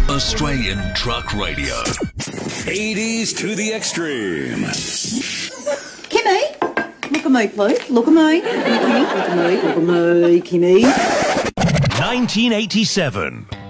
Australian Truck Radio. 80s to the extreme. Kimmy, look at me, please. Look at me. Kimmy, look at me. Look at me, Kimmy. 1987.